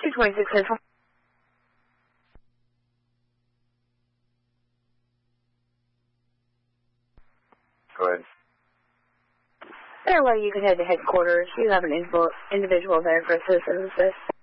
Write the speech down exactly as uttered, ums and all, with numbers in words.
two twenty-six Central. Go ahead. Fairway, you can head to headquarters. You have an individual there for assistance.